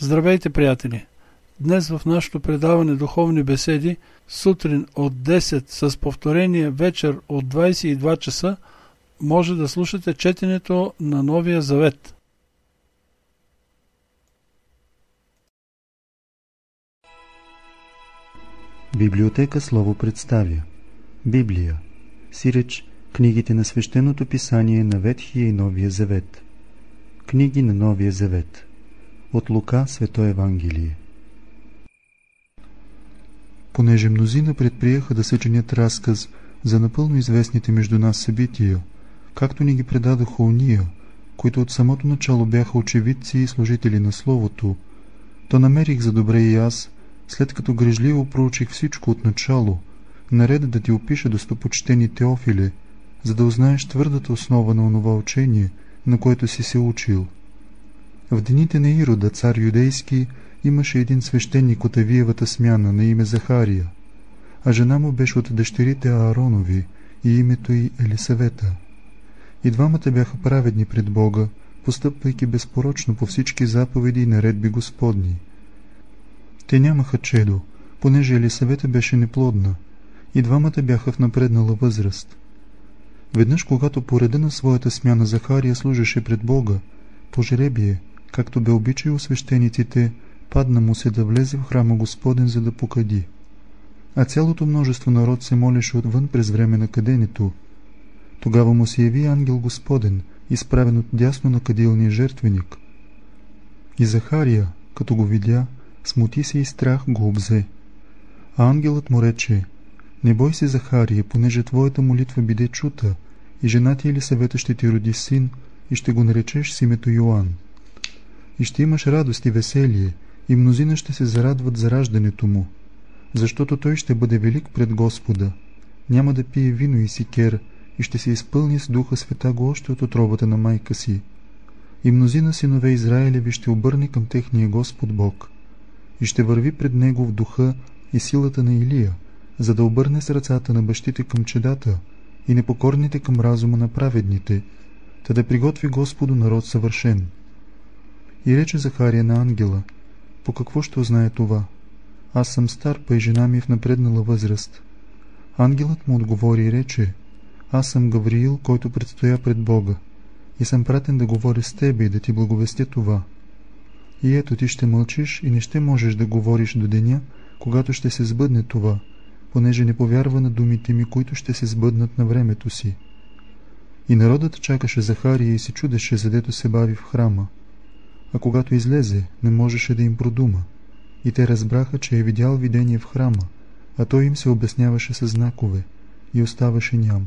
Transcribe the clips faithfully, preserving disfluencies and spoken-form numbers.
Здравейте, приятели! Днес в нашето предаване Духовни беседи, сутрин от десет с повторение вечер от двадесет и два часа, може да слушате четенето на Новия Завет. Библиотека Слово представя Библия, сиреч книгите на Свещеното писание на Ветхия и Новия Завет. Книги на Новия Завет. От Лука, Свето Евангелие. Понеже мнозина предприеха да съчинят разказ за напълно известните между нас събития, както ни ги предадоха уния, които от самото начало бяха очевидци и служители на Словото, то намерих за добре и аз, след като грижливо проучих всичко от начало, наред да ти опиша, достопочтени Теофиле, за да узнаеш твърдата основа на онова учение, на което си се учил. В дените на Ирода, цар юдейски, имаше един свещеник от Авиевата смяна на име Захария, а жена му беше от дъщерите Ааронови и името й Елисавета. И двамата бяха праведни пред Бога, постъпвайки безпорочно по всички заповеди и наредби Господни. Те нямаха чедо, понеже Елисавета беше неплодна, и двамата бяха в напреднала възраст. Веднъж, когато по реда на своята смяна Захария служеше пред Бога, по жребие, както бе обичай у свещениците, падна му се да влезе в храма Господен, за да покади. А цялото множество народ се молеше отвън през време на каденето. Тогава му се яви ангел Господен, изправен от дясно на кадилния жертвеник. И Захария, като го видя, смути се и страх го обзе. А ангелът му рече: „Не бой се, Захария, понеже твоята молитва биде чута, и жена ти Елисавета ще ти роди син, и ще го наречеш с името Йоан. И ще имаш радост и веселие, и мнозина ще се зарадват за раждането му, защото той ще бъде велик пред Господа. Няма да пие вино и сикер, и ще се изпълни с Духа Святаго още от утробата на майка си. И мнозина синове Израилеви ще обърне към техния Господ Бог, и ще върви пред него в духа и силата на Илия, за да обърне с ръцата на бащите към чедата и непокорните към разума на праведните, та да приготви Господу народ съвършен.“ И рече Захария на ангела: „По какво ще узнае това? Аз съм стар, па и жена ми е в напреднала възраст.“ Ангелът му отговори и рече: „Аз съм Гавриил, който предстоя пред Бога, и съм пратен да говоря с тебе и да ти благовестя това. И ето, ти ще мълчиш и не ще можеш да говориш до деня, когато ще се сбъдне това, понеже не повярва на думите ми, които ще се сбъднат на времето си.“ И народът чакаше Захария и се чудеше, задето се бави в храма. А когато излезе, не можеше да им продума. И те разбраха, че е видял видение в храма, а той им се обясняваше със знакове, и оставаше ням.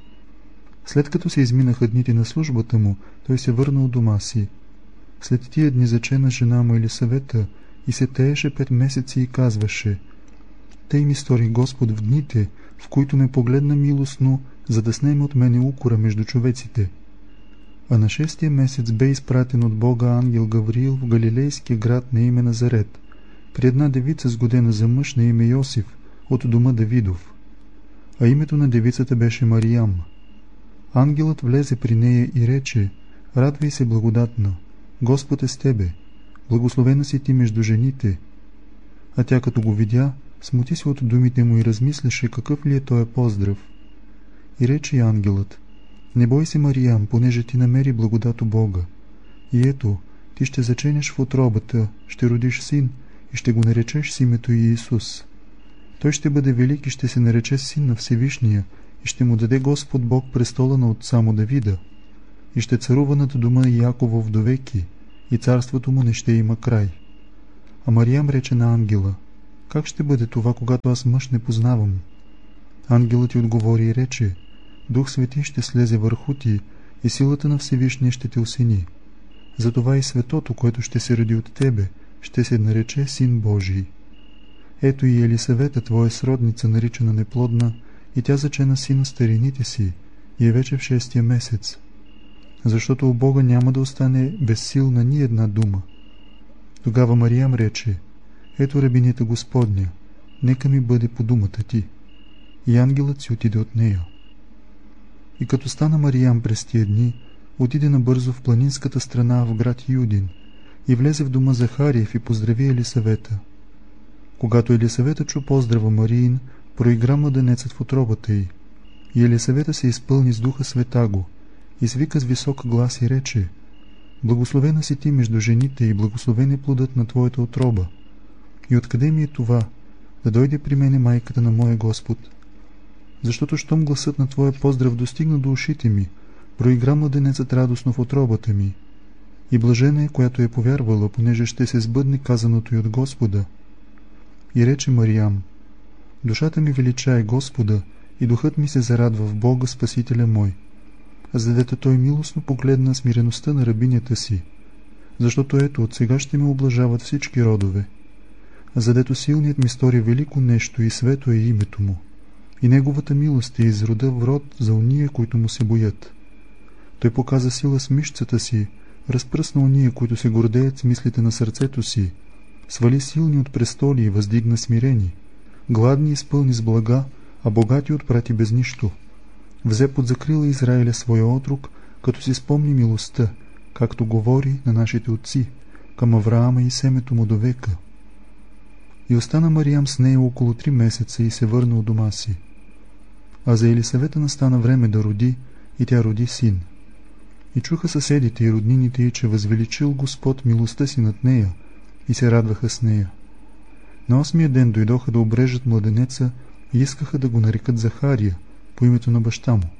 След като се изминаха дните на службата му, той се върна у дома си. След тия дни зачена жена му Елисавета и се тееше пет месеци и казваше: „Тъй ми стори Господ в дните, в които ме погледна милостно, за да снеме от мене укора между човеците.“ А на шестия месец бе изпратен от Бога ангел Гавриил в галилейския град на име Назарет, при една девица сгодена за мъж на име Йосиф, от дома Давидов. А името на девицата беше Мариям. Ангелът влезе при нея и рече: „Радвай се, благодатна, Господ е с тебе, благословена си ти между жените.“ А тя, като го видя, смути се от думите му и размисляше какъв ли е този поздрав. И рече ангелът: „Не бой се, Мариям, понеже ти намери благодат у Бога. И ето, ти ще заченеш в утробата, ще родиш син и ще го наречеш с името Иисус. Той ще бъде велик и ще се нарече син на Всевишния, и ще му даде Господ Бог престола на отца му Давида, и ще царува над дома Яковов довеки, и царството му не ще има край.“ А Мариям рече на ангела: „Как ще бъде това, когато аз мъж не познавам?“ Ангелът ти отговори и рече: „Дух Свети ще слезе върху ти, и силата на Всевишния ще те осени. Затова и светото, което ще се роди от тебе, ще се нарече Син Божий. Ето и Елисавета, твоя сродница, наричана неплодна, и тя зачена сина старините си, и е вече в шестия месец. Защото у Бога няма да остане безсилна ни една дума.“ Тогава Мариям рече: „Ето рабинята Господня, нека ми бъде по думата ти.“ И ангелът си отиде от нея. И като стана Мариям през тия дни, отиде набързо в планинската страна в град Юдин и влезе в дома Захариев и поздрави Елисавета. Когато Елисавета чу поздрава Мариин, проигра младенецът в утробата й. И Елисавета се изпълни с Духа Светаго, и свика с висок глас и рече: Благословена си ти между жените и благословен е плодът на твоята утроба. И откъде ми е това, да дойде при мене майката на моя Господ? Защото щом гласът на твоя поздрав достигна до ушите ми, проигра младенецът радостно в утробата ми. И блажена е, която е повярвала, понеже ще се сбъдне казаното и от Господа. И рече Мариам: Душата ми величае Господа, и духът ми се зарадва в Бога, Спасителя мой, за дето той милостно погледна смиреността на рабинята си, защото ето от сега ще ме облажават всички родове, за дето силният ми стори велико нещо и свето е името му, и неговата милост е изрода в род за уния, които му се боят. Той показа сила с мишцата си, разпръсна уния, които се гордеят с мислите на сърцето си, свали силни от престоли и въздигна смирени, гладни изпълни с блага, а богати отпрати без нищо. Взе под закрила Израиля своя отрок, като си спомни милостта, както говори на нашите отци, към Авраама и семето му до века. И остана Мариам с нея около три месеца и се върна от дома си. А за Елисавета настана време да роди, и тя роди син. И чуха съседите и роднините й, че възвеличил Господ милостта си над нея, и се радваха с нея. На осмия ден дойдоха да обрежат младенеца и искаха да го нарекат Захария, по името на баща му.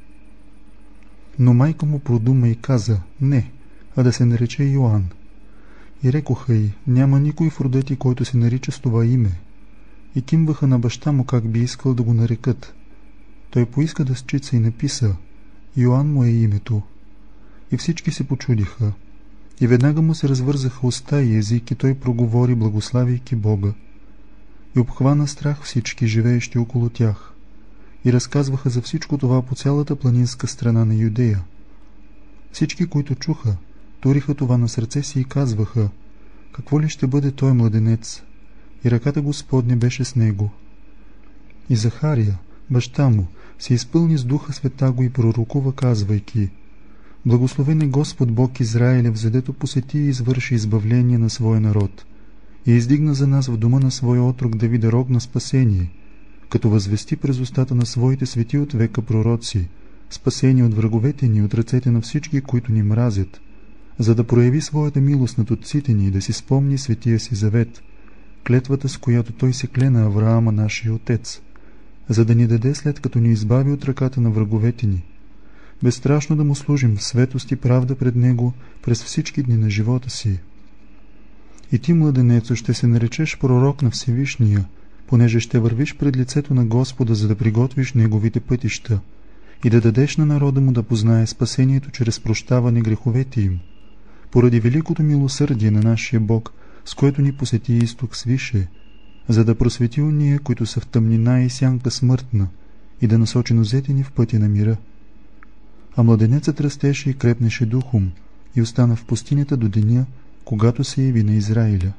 Но майка му продума и каза: не, а да се нарече Йоан. И рекоха й: няма никой в рода ти, който се нарича с това име. И кимваха на баща му как би искал да го нарекат. Той поиска да счица и написа: Йоан му е името. И всички се почудиха. И веднага му се развързаха уста и език, и той проговори, благославяйки Бога. И обхвана страх всички, живеещи около тях. И разказваха за всичко това по цялата планинска страна на Юдея. Всички, които чуха, туриха това на сърце си и казваха: какво ли ще бъде той младенец? И ръката Господня беше с него. И Захария, баща му, се изпълни с Духа Светаго и пророкува, казвайки: благословен е Господ Бог Израилев, задето посети и извърши избавление на своя народ, и издигна за нас в дома на своя отрок Давида рог на спасение, като възвести през устата на своите свети от века пророци спасение от враговете ни, от ръцете на всички, които ни мразят, за да прояви своята милост над отците ни и да си спомни светия си завет, клетвата, с която той се кле на Авраама, нашия отец, за да ни даде, след като ни избави от ръката на враговете ни, безстрашно да му служим в светост и правда пред него през всички дни на живота си. И ти, младенецо, ще се наречеш пророк на Всевишния, понеже ще вървиш пред лицето на Господа, за да приготвиш неговите пътища и да дадеш на народа му да познае спасението чрез прощаване греховете им, поради великото милосърдие на нашия Бог, с което ни посети изток свише, за да просвети уния, които са в тъмнина и сянка смъртна, и да насочи нозете ни в пътя на мира. А младенецът растеше и крепнеше духом и остана в пустинята до деня, когато се яви на Израиля.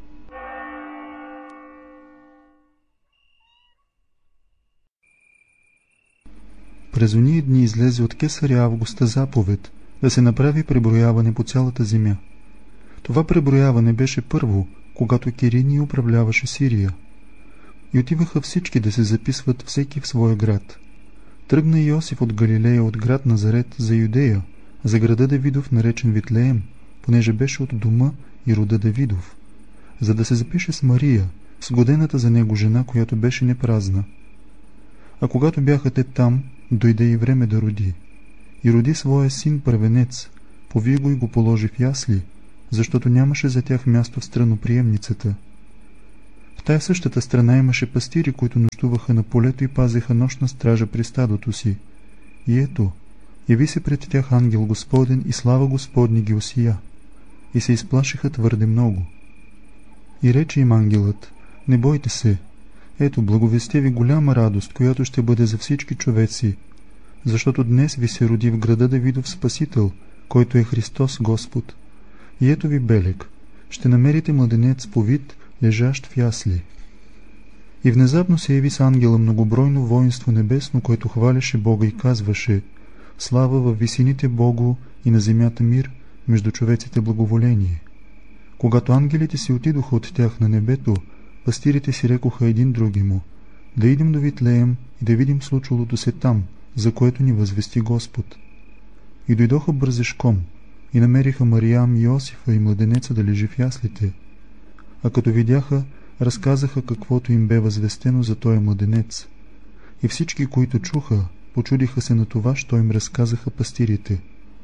През ония дни излезе от кесаря Августа заповед да се направи преброяване по цялата земя. Това преброяване беше първо, когато Кириний управляваше Сирия. И отиваха всички да се записват всеки в своя град. Тръгна Йосиф от Галилея, от град Назарет, за Юдея, за града Давидов, наречен Витлеем, понеже беше от дома и рода Давидов, за да се запише с Мария, с годената за него жена, която беше непразна. А когато бяха те там, дойде и време да роди. И роди своя син първенец, пови го и го положи в ясли, защото нямаше за тях място в страноприемницата. В тая същата страна имаше пастири, които нощуваха на полето и пазеха нощна стража при стадото си. И ето, яви се пред тях ангел Господен и слава Господни ги осия. И се изплашиха твърде много. И рече им ангелът: не бойте се, ето благовестя ви голяма радост, която ще бъде за всички човеци, защото днес ви се роди в града Давидов Спасител, който е Христос Господ. И ето ви белег, ще намерите младенец повит, лежащ в ясли. И внезапно се яви с ангела многобройно воинство небесно, което хваляше Бога и казваше: слава във висините Богу и на земята мир, между човеците благоволение. Когато ангелите си отидоха от тях на небето, пастирите си рекоха един други му: да идем до Витлеем и да видим случилото се там, за което ни възвести Господ. И дойдоха бързешком и намериха Мариям и Йосифа и младенеца да лежи в яслите. А като видяха, разказаха каквото им бе възвестено за този младенец. И всички, които чуха, почудиха се на това, що им разказаха пастирите.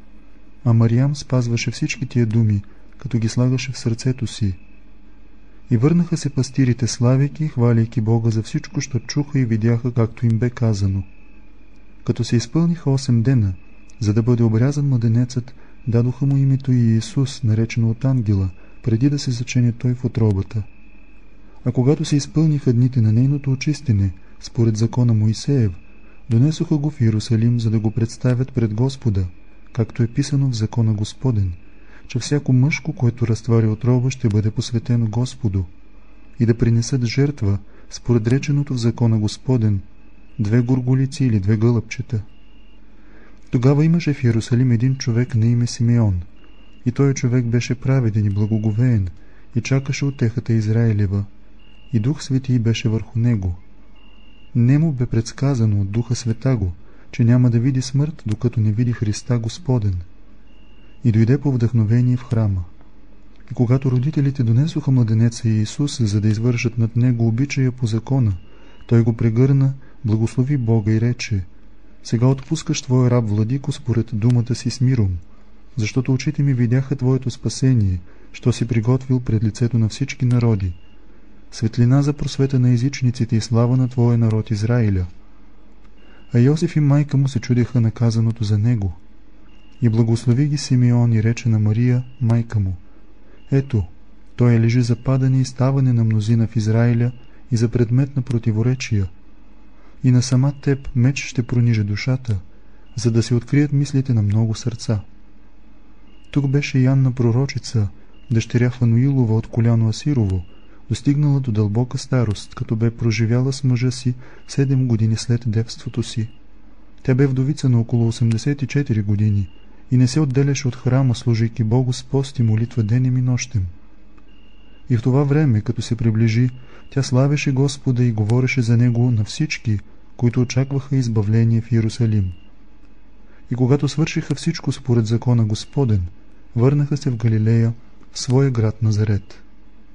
А Мариям спазваше всички тия думи, като ги слагаше в сърцето си. И върнаха се пастирите, славяйки и хваляйки Бога за всичко, що чуха и видяха, както им бе казано. Като се изпълниха осем дена, за да бъде обрязан младенецът, дадоха му името и Иисус, наречено от ангела, преди да се зачене той в утробата. А когато се изпълниха дните на нейното очистене, според закона Моисеев, донесоха го в Иерусалим, за да го представят пред Господа, както е писано в закона Господен, че всяко мъжко, което разтваря отроба, ще бъде посветено Господу, и да принесат жертва, според реченото в закона Господен, две горголици или две гълъбчета. Тогава имаше в Иерусалим един човек на име Симеон, и той човек беше праведен и благоговеен, и чакаше утехата Израилева, и Дух Свети беше върху него. Нему бе предсказано от Духа Светаго, че няма да види смърт, докато не види Христа Господен. И дойде по вдъхновение в храма. И когато родителите донесоха младенеца Иисус, за да извършат над него обичая по закона, той го прегърна, благослови Бога и рече: сега отпускаш твоя раб владико според думата си с миром, защото очите ми видяха твоето спасение, що си приготвил пред лицето на всички народи, светлина за просвета на езичниците и слава на твоя народ Израиля. А Йосиф и майка му се чудеха наказаното за него. И благослови ги Симеон и рече на Мария, майка му: ето, той лежи за падане и ставане на мнозина в Израиля и за предмет на противоречия. И на сама теб меч ще прониже душата, за да се открият мислите на много сърца. Тук беше Янна пророчица, дъщеря Фануилова от коляно Асирово, достигнала до дълбока старост, като бе проживяла с мъжа си седем години след девството си. Тя бе вдовица на около осемдесет и четири години и не се отделяше от храма, служейки Богу с пост и молитва денем и нощем. И в това време, като се приближи, тя славеше Господа и говореше за Него на всички, които очакваха избавление в Иерусалим. И когато свършиха всичко според закона Господен, върнаха се в Галилея, в своя град Назарет.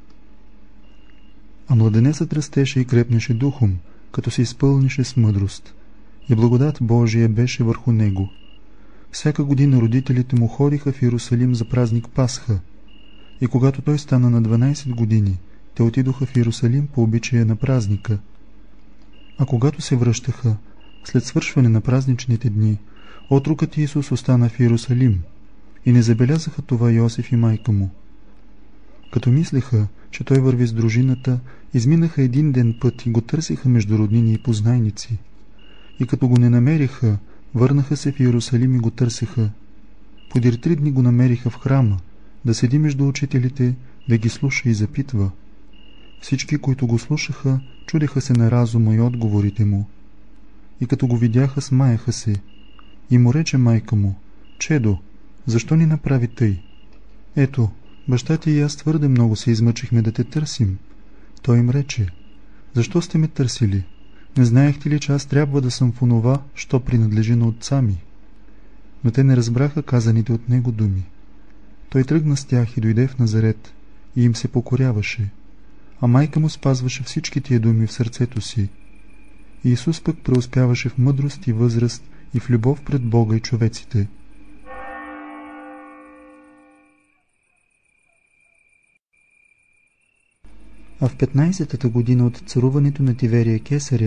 А младенецът растеше и крепнеше духом, като се изпълнише с мъдрост, и благодат Божия беше върху него. Всяка година родителите му ходиха в Иерусалим за празник Пасха, и когато той стана на дванайсет години, те отидоха в Иерусалим по обичая на празника. А когато се връщаха, след свършване на празничните дни, отрокът Исус остана в Иерусалим, и не забелязаха това Йосиф и майка му. Като мислеха, че той върви с дружината, изминаха един ден път и го търсиха между роднини и познайници. И като го не намериха, върнаха се в Иерусалим и го търсеха. Подир три дни го намериха в храма, да седи между учителите, да ги слуша и запитва. Всички, които го слушаха, чудеха се на разума и отговорите му. И като го видяха, смаяха се. И му рече майка му: чедо, защо ни направи тъй? Ето, баща ти и аз твърде много се измъчихме да те търсим. Той им рече: защо сте ме търсили? Не знаехте ли, че аз трябва да съм в онова, що принадлежи на отца ми? Но те не разбраха казаните от него думи. Той тръгна с тях и дойде в Назарет, и им се покоряваше, а майка му спазваше всички тия думи в сърцето си. И Исус пък преуспяваше в мъдрост и възраст и в любов пред Бога и човеците. А в петнайсетата година от царуването на Тиверия Кесаря